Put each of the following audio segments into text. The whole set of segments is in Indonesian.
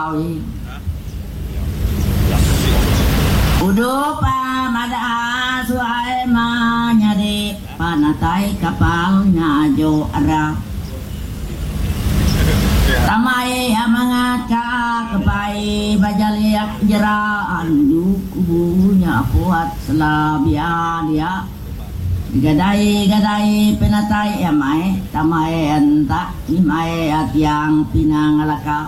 Udo pa madaas suai ma nyade panatai kapalnya jo ara tamai amangat ka kepai bajaliak jeraan kubunya kuat selabia dia gadai penatai amai tamai anta imai atiang pinangalaka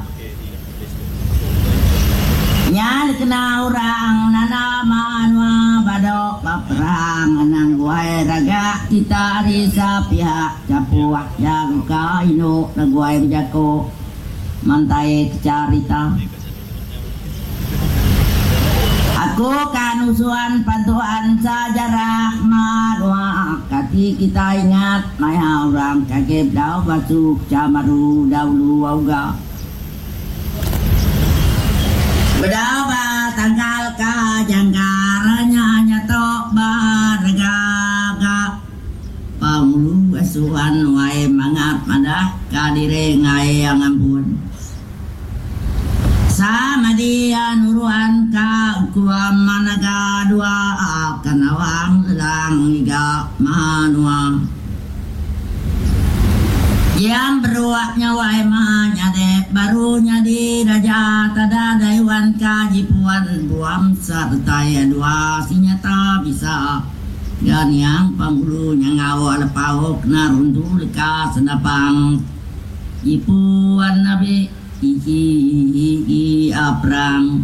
nyal kena orang nanamanwa badok paperang nang guai raga kita risa pihak capuak yang kaino naguai bijako mantai carita aku kanusuan pantuan sajarah marwa kati kita ingat maya orang kageb dau basuk camaru daulu auga Bedaba tanggal ka janggaranya nyatok baragaga pamulu asuhan wae mangat madah kadire ngae yang ampun sama dia nuruan ka ukuam managa dua kanawang lang iga manua yang beruaknya wae nyade barunya di raja tada daiwan kajipuan buam serta ya dua sinyata bisa dan yang panggulunya ngawal pawok narundu leka senapang ipuan nabi iki aprang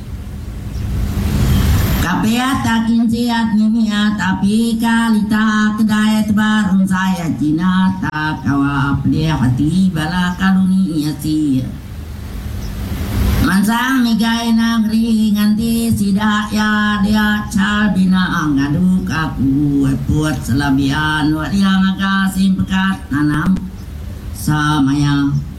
kapea takin siat nimia tapi kalita kedai tebarun saya cina tak kawa apde hati bala kaluni si mansang migai nagri nganti sidak ya dia cabina ngaduk aku buat selabian wa dia magasim pekat nanam samaya